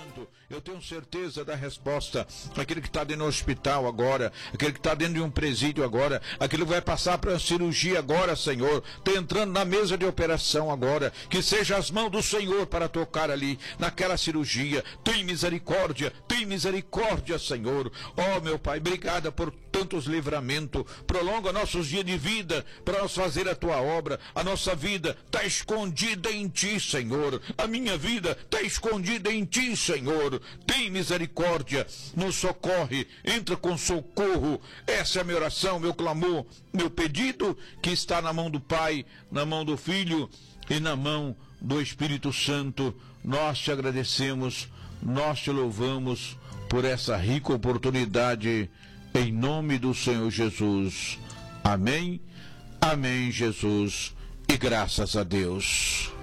Santo, eu tenho certeza da resposta. Aquele que está dentro do hospital agora, aquele que está dentro de um presídio agora, aquele que vai passar para a cirurgia agora, Senhor, está entrando na mesa de operação agora, que seja as mãos do Senhor para tocar ali, naquela cirurgia. Tem misericórdia, Senhor. Ó, meu Pai, obrigada por tantos livramentos. Prolonga nossos dias de vida para nós fazer a tua obra. A nossa vida está escondida em ti, Senhor. A minha vida está escondida em ti, Senhor. Tem misericórdia, nos socorre, entra com socorro. Essa é a minha oração, meu clamor, meu pedido, que está na mão do Pai, na mão do Filho e na mão do Espírito Santo. Nós te agradecemos, nós te louvamos por essa rica oportunidade, em nome do Senhor Jesus. Amém, amém, Jesus, e graças a Deus.